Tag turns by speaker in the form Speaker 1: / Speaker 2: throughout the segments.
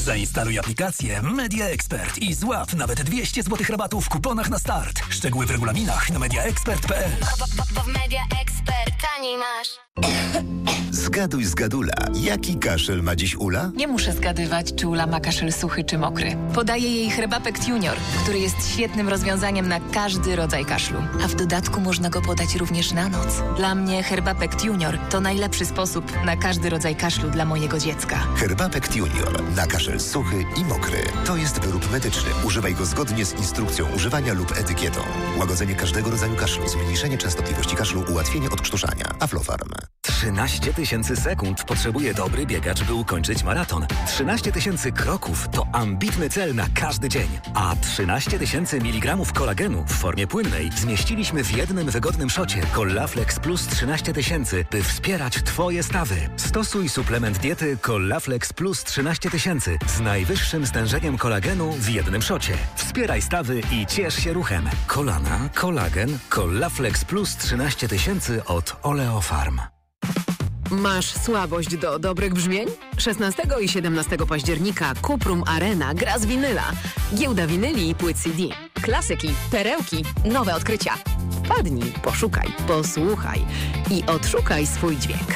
Speaker 1: Zainstaluj aplikację Media Expert i złap nawet 200 zł rabatu w kuponach na start. Szczegóły w regulaminach na mediaexpert.pl.
Speaker 2: Bo w Media Expert taniej masz.
Speaker 3: Zgaduj z Gadula. Jaki kaszel ma dziś Ula?
Speaker 4: Nie muszę zgadywać, czy Ula ma kaszel suchy czy mokry. Podaję jej Herbapekt Junior, który jest świetnym rozwiązaniem na każdy rodzaj kaszlu. A w dodatku można go podać również na noc. Dla mnie Herbapekt Junior to najlepszy sposób na każdy rodzaj kaszlu dla mojego dziecka.
Speaker 3: Herbapekt Junior na kaszel suchy i mokry. To jest wyrób medyczny. Używaj go zgodnie z instrukcją używania lub etykietą. Łagodzenie każdego rodzaju kaszlu, zmniejszenie częstotliwości kaszlu, ułatwienie odkrztuszania. Aflofarm.
Speaker 5: 13 000 sekund potrzebuje dobry biegacz, by ukończyć maraton. 13 000 kroków to ambitny cel na każdy dzień. A 13 000 mg kolagenu w formie płynnej zmieściliśmy w jednym wygodnym szocie Collaflex Plus 13 000, by wspierać Twoje stawy. Stosuj suplement diety Collaflex Plus 13 000 z najwyższym stężeniem kolagenu w jednym szocie. Wspieraj stawy i ciesz się ruchem. Kolana, kolagen, Collaflex Plus 13 000 od Oleofarm.
Speaker 6: Masz słabość do dobrych brzmień? 16 i 17 października Cuprum Arena gra z winyla. Giełda winyli i płyt CD. Klasyki, perełki, nowe odkrycia. Wpadnij, poszukaj, posłuchaj i odszukaj swój dźwięk.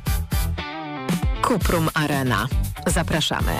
Speaker 6: Cuprum Arena. Zapraszamy.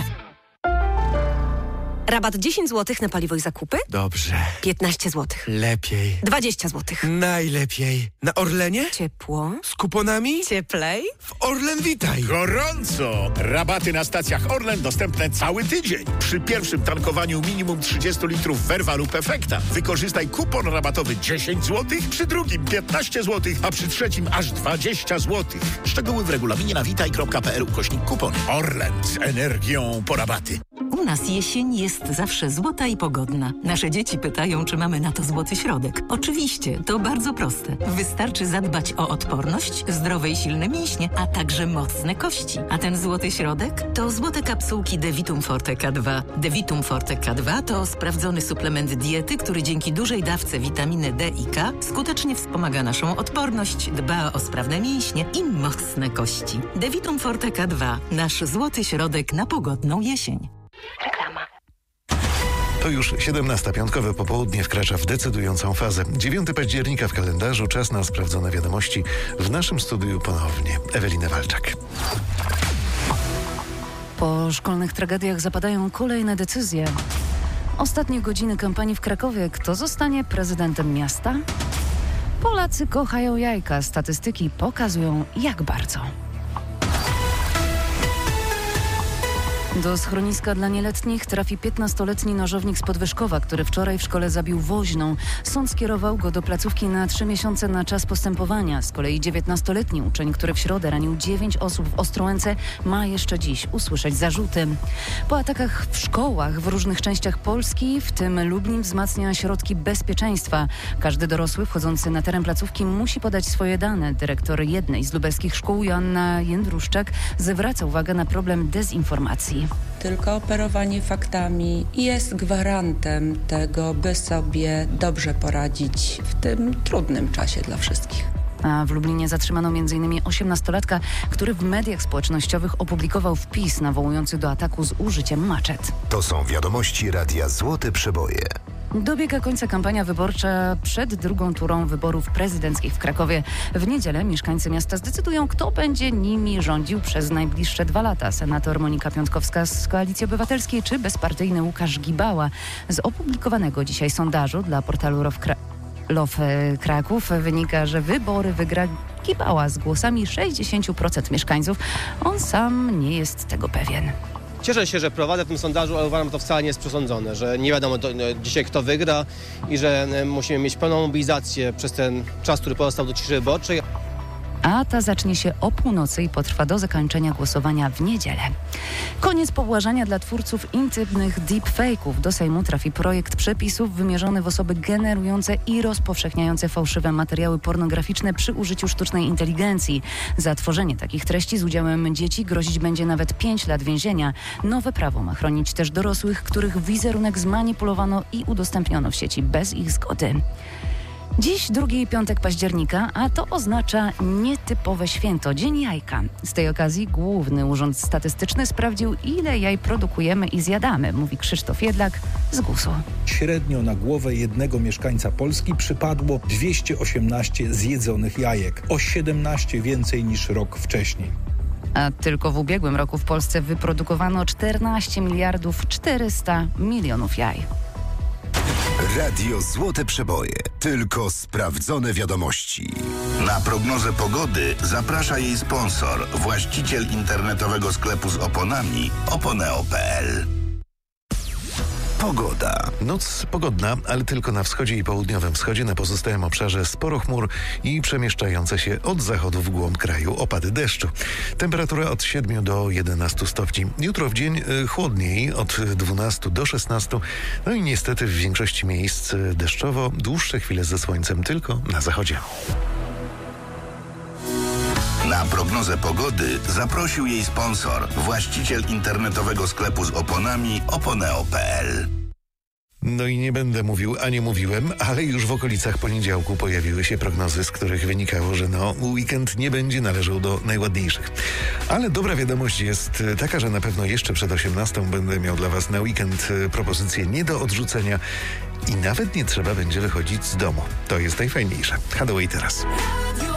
Speaker 7: Rabat 10 zł na paliwo i zakupy?
Speaker 8: Dobrze.
Speaker 7: 15 zł.
Speaker 8: Lepiej.
Speaker 7: 20 zł.
Speaker 8: Najlepiej. Na Orlenie?
Speaker 7: Ciepło.
Speaker 8: Z kuponami?
Speaker 7: Cieplej.
Speaker 8: W Orlen Witaj.
Speaker 9: Gorąco! Rabaty na stacjach Orlen dostępne cały tydzień. Przy pierwszym tankowaniu minimum 30 litrów Verva lub Efekta wykorzystaj kupon rabatowy 10 zł, przy drugim 15 zł, a przy trzecim aż 20 zł. Szczegóły w regulaminie na witaj.pl/kupon. Orlen z energią po rabaty.
Speaker 10: U nas jesień jest zawsze złota i pogodna. Nasze dzieci pytają, czy mamy na to złoty środek. Oczywiście, to bardzo proste. Wystarczy zadbać o odporność, zdrowe i silne mięśnie, a także mocne kości. A ten złoty środek to złote kapsułki Devitum Forte K2. Devitum Forte K2 to sprawdzony suplement diety, który dzięki dużej dawce witaminy D i K skutecznie wspomaga naszą odporność, dba o sprawne mięśnie i mocne kości. Devitum Forte K2. Nasz złoty środek na pogodną jesień.
Speaker 7: Reklama.
Speaker 11: To już 17. Piątkowe popołudnie wkracza w decydującą fazę. 9 października w kalendarzu, czas na sprawdzone wiadomości. W naszym studiu ponownie Ewelina Walczak.
Speaker 12: Po szkolnych tragediach zapadają kolejne decyzje. Ostatnie godziny kampanii w Krakowie. Kto zostanie prezydentem miasta? Polacy kochają jajka. Statystyki pokazują, jak bardzo. Do schroniska dla nieletnich trafi 15-letni nożownik z Podwyżkowa, który wczoraj w szkole zabił woźną. Sąd skierował go do placówki na 3 miesiące na czas postępowania. Z kolei 19-letni uczeń, który w środę ranił 9 osób w Ostrołęce, ma jeszcze dziś usłyszeć zarzuty. Po atakach w szkołach w różnych częściach Polski, w tym Lublin, wzmacnia środki bezpieczeństwa. Każdy dorosły wchodzący na teren placówki musi podać swoje dane. Dyrektor jednej z lubelskich szkół, Joanna Jędruszczak, zwraca uwagę na problem dezinformacji.
Speaker 13: Tylko operowanie faktami jest gwarantem tego, by sobie dobrze poradzić w tym trudnym czasie dla wszystkich.
Speaker 12: A w Lublinie zatrzymano m.in. 18-latka, który w mediach społecznościowych opublikował wpis nawołujący do ataku z użyciem maczet.
Speaker 3: To są wiadomości Radia Złote Przeboje.
Speaker 12: Dobiega końca kampania wyborcza przed drugą turą wyborów prezydenckich w Krakowie. W niedzielę mieszkańcy miasta zdecydują, kto będzie nimi rządził przez najbliższe 2 lata. Senator Monika Piątkowska z Koalicji Obywatelskiej czy bezpartyjny Łukasz Gibała. Z opublikowanego dzisiaj sondażu dla portalu Love Kraków wynika, że wybory wygra Gibała z głosami 60% mieszkańców. On sam nie jest tego pewien.
Speaker 14: Cieszę się, że prowadzę w tym sondażu, ale uważam, że to wcale nie jest przesądzone, że nie wiadomo dzisiaj kto wygra i że musimy mieć pełną mobilizację przez ten czas, który pozostał do ciszy wyborczej.
Speaker 12: A ta zacznie się o północy i potrwa do zakończenia głosowania w niedzielę. Koniec pobłażania dla twórców intymnych deepfake'ów. Do Sejmu trafi projekt przepisów wymierzony w osoby generujące i rozpowszechniające fałszywe materiały pornograficzne przy użyciu sztucznej inteligencji. Za tworzenie takich treści z udziałem dzieci grozić będzie nawet 5 lat więzienia. Nowe prawo ma chronić też dorosłych, których wizerunek zmanipulowano i udostępniono w sieci bez ich zgody. Dziś drugi piątek października, a to oznacza nietypowe święto, Dzień Jajka. Z tej okazji Główny Urząd Statystyczny sprawdził, ile jaj produkujemy i zjadamy, mówi Krzysztof Jedlak z GUS-u.
Speaker 15: Średnio na głowę jednego mieszkańca Polski przypadło 218 zjedzonych jajek, o 17 więcej niż rok wcześniej.
Speaker 12: A tylko w ubiegłym roku w Polsce wyprodukowano 14 miliardów 400 milionów jaj.
Speaker 3: Radio Złote Przeboje. Tylko sprawdzone wiadomości.
Speaker 16: Na prognozę pogody zaprasza jej sponsor, właściciel internetowego sklepu z oponami oponeo.pl.
Speaker 3: Pogoda.
Speaker 11: Noc pogodna, ale tylko na wschodzie i południowym wschodzie. Na pozostałym obszarze sporo chmur i przemieszczające się od zachodu w głąb kraju opady deszczu. Temperatura od 7 do 11 stopni. Jutro w dzień chłodniej, od 12 do 16. No i niestety w większości miejsc deszczowo. Dłuższe chwile ze słońcem tylko na zachodzie.
Speaker 16: Na prognozę pogody zaprosił jej sponsor, właściciel internetowego sklepu z oponami oponeo.pl.
Speaker 11: No i nie będę mówił, a nie mówiłem, ale już w okolicach poniedziałku pojawiły się prognozy, z których wynikało, że weekend nie będzie należał do najładniejszych. Ale dobra wiadomość jest taka, że na pewno jeszcze przed 18 będę miał dla Was na weekend propozycje nie do odrzucenia i nawet nie trzeba będzie wychodzić z domu. To jest najfajniejsze. Hathaway teraz.